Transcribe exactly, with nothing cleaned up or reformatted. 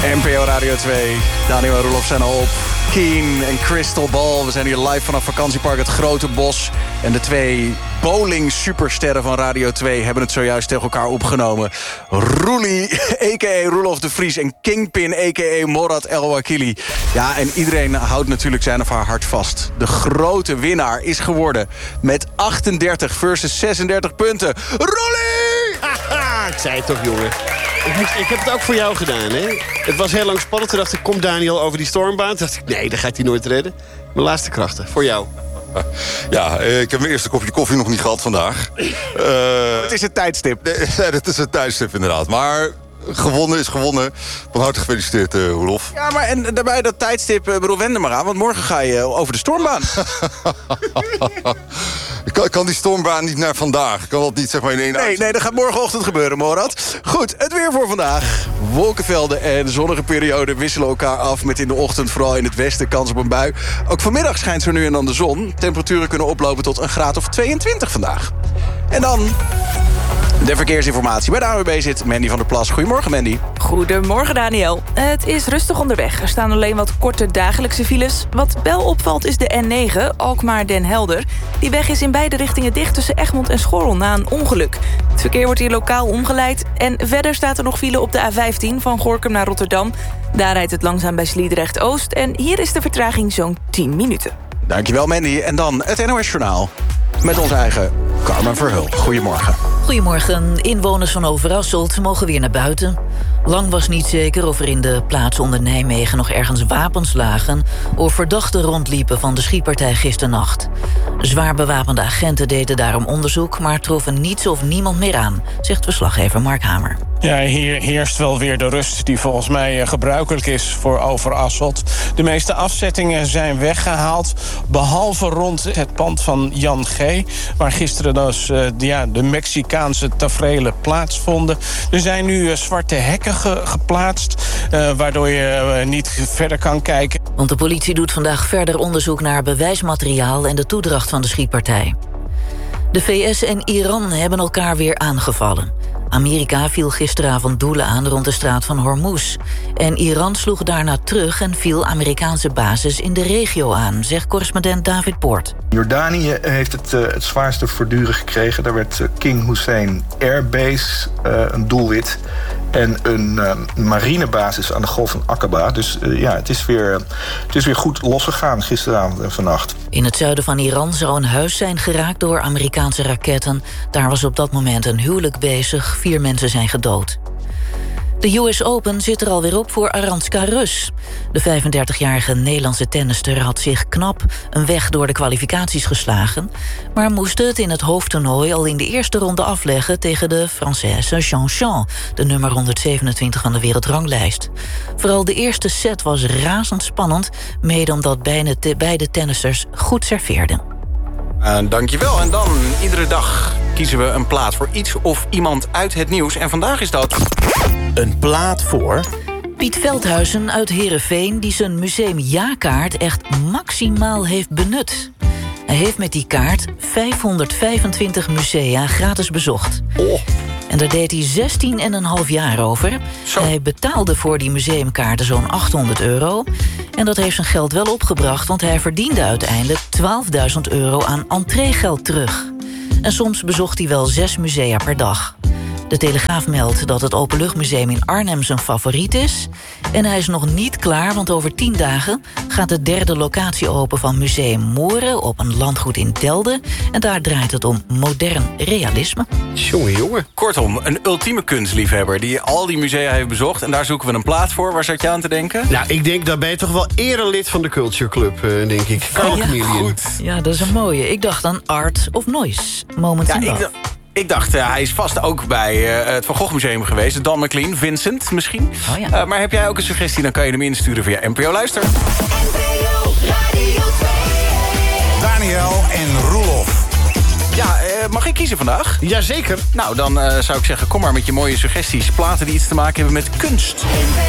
N P O Radio twee. Daniel en Roelof zijn al op. Keen en Crystal Ball. We zijn hier live vanaf vakantiepark Het Grote Bos. En de twee bowling-supersterren van Radio twee... hebben het zojuist tegen elkaar opgenomen. Roelie, a k a. Roelof de Vries... en Kingpin, a k a. Morad El Wakili. Ja, en iedereen houdt natuurlijk zijn of haar hart vast. De grote winnaar is geworden met achtendertig versus zesendertig punten. Roelie! Haha, ik zei het toch, jongen. Ik, moest, ik heb het ook voor jou gedaan, hè? Het was heel lang spannend. Toen dacht ik, komt Daniel over die stormbaan? Toen dacht ik, nee, dat gaat hij nooit redden. Mijn laatste krachten, voor jou. Ja, ik heb mijn eerste kopje koffie nog niet gehad vandaag. Uh, het is het tijdstip. Nee, het is het tijdstip inderdaad. Maar gewonnen is gewonnen. Van harte gefeliciteerd, uh, Roelof. Ja, maar en daarbij dat tijdstip, uh, bedoel, wend er maar aan. Want morgen ga je over de stormbaan. kan, kan die stormbaan niet naar vandaag? Kan dat niet, zeg maar, in één Nee, uit... nee, dat gaat morgenochtend gebeuren, Morad. Goed, het weer voor vandaag. Wolkenvelden en zonnige perioden wisselen elkaar af... met in de ochtend vooral in het westen kans op een bui. Ook vanmiddag schijnt zo nu en dan de zon. Temperaturen kunnen oplopen tot een graad of tweeëntwintig vandaag. En dan de verkeersinformatie. Bij de A N W B zit Mandy van der Plas. Goedemorgen, Mandy. Goedemorgen, Daniel. Het is rustig onderweg. Er staan alleen wat korte dagelijkse files. Wat wel opvalt is de N negen, Alkmaar-Den Helder. Die weg is in beide richtingen dicht tussen Egmond en Schorrel na een ongeluk. Het verkeer wordt hier lokaal omgeleid. En verder staat er nog file op de A vijftien van Gorinchem naar Rotterdam. Daar rijdt het langzaam bij Sliedrecht-Oost. En hier is de vertraging zo'n tien minuten. Dankjewel, Mandy. En dan het N O S-journaal. Met onze eigen Carmen Verhulp. Goedemorgen. Goedemorgen. Inwoners van Overasselt mogen weer naar buiten. Lang was niet zeker of er in de plaats onder Nijmegen nog ergens wapens lagen... of verdachten rondliepen van de schietpartij gisternacht. Zwaar bewapende agenten deden daarom onderzoek... maar troffen niets of niemand meer aan, zegt verslaggever Mark Hamer. Ja, hier heerst wel weer de rust die volgens mij gebruikelijk is voor Overasselt. De meeste afzettingen zijn weggehaald, behalve rond het pand van Jan G... waar gisteren dus uh, de, ja, de Mexicaanse taferelen plaatsvonden. Er zijn nu uh, zwarte hekken ge- geplaatst, uh, waardoor je uh, niet verder kan kijken. Want de politie doet vandaag verder onderzoek naar bewijsmateriaal... en de toedracht van de schietpartij. De V S en Iran hebben elkaar weer aangevallen. Amerika viel gisteravond doelen aan rond de straat van Hormuz. En Iran sloeg daarna terug en viel Amerikaanse bases in de regio aan... zegt correspondent David Poort. Jordanië heeft het, uh, het zwaarste verduren gekregen. Daar werd uh, King Hussein Airbase uh, een doelwit... en een uh, marinebasis aan de Golf van Aqaba. Dus uh, ja, het is, weer, het is weer goed losgegaan gisteravond en vannacht. In het zuiden van Iran zou een huis zijn geraakt door Amerikaanse raketten. Daar was op dat moment een huwelijk bezig. Vier mensen zijn gedood. De U S Open zit er alweer op voor Arantxa Rus. De vijfendertigjarige Nederlandse tennister had zich knap een weg door de kwalificaties geslagen... maar moest het in het hoofdtoernooi al in de eerste ronde afleggen... tegen de Française Jean Jean, de nummer honderdzevenentwintig van de wereldranglijst. Vooral de eerste set was razendspannend... mede omdat beide, te, beide tennissers goed serveerden. Uh, dankjewel. En dan, iedere dag kiezen we een plaat voor iets of iemand uit het nieuws. En vandaag is dat een plaat voor Piet Veldhuizen uit Heerenveen... die zijn museumjaarkaart echt maximaal heeft benut. Hij heeft met die kaart vijfhonderdvijfentwintig musea gratis bezocht. Oh. En daar deed hij zestien en een half jaar over. Zo. Hij betaalde voor die museumkaarten zo'n achthonderd euro. En dat heeft zijn geld wel opgebracht... want hij verdiende uiteindelijk twaalfduizend euro aan entreegeld terug. En soms bezocht hij wel zes musea per dag. De Telegraaf meldt dat het Openluchtmuseum in Arnhem zijn favoriet is. En hij is nog niet klaar, want over tien dagen... gaat de derde locatie open van Museum Moeren... op een landgoed in Delden. En daar draait het om modern realisme. Jongen, jongen. Kortom, een ultieme kunstliefhebber... die al die musea heeft bezocht. En daar zoeken we een plaat voor. Waar zat je aan te denken? Nou, ik denk, dat ben je toch wel eerder lid van de Culture Club, uh, denk ik. Carl ja, Chameleon. goed. Ja, dat is een mooie. Ik dacht aan Art of Noise. Moments ja, in Love. Ik, ik dacht, uh, hij is vast ook bij uh, het Van Gogh Museum geweest. Dan McLean, Vincent misschien. Oh, ja. uh, maar heb jij ook een suggestie, dan kan je hem insturen via N P O Luister. N P O Radio twee. Daniel en Roelof. Ja, uh, mag ik kiezen vandaag? Jazeker. Nou, dan uh, zou ik zeggen, kom maar met je mooie suggesties. Platen die iets te maken hebben met kunst.